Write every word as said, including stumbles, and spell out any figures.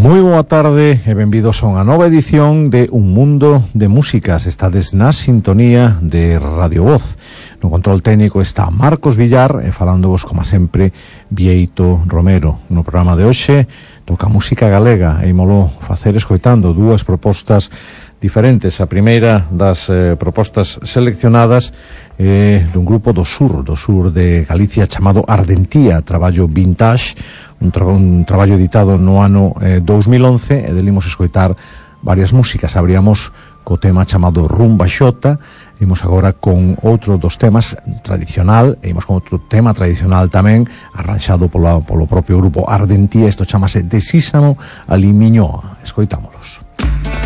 Moi boa tarde e benvidos a unha nova edición de Un Mundo de Músicas. Estades na sintonía de Radio Voz. No control técnico está Marcos Villar e falándovos, como sempre, Bieito Romero. No programa de hoxe toca música galega e ímolo facer escoitando dúas propostas diferentes. A primeira das eh, propostas seleccionadas é dun grupo do sur, do sur de Galicia, chamado Ardentía, traballo vintage, un, tra un traballo editado no ano eh, dous mil once, e delimos escoitar varias músicas. Abríamos co tema chamado Rumba Xota, imos agora con outro dos temas tradicional, e imos con outro tema tradicional tamén, arranxado polo, polo propio grupo Ardentía. Isto chamase De Sísamo a Limiñoa. Escoitámolos.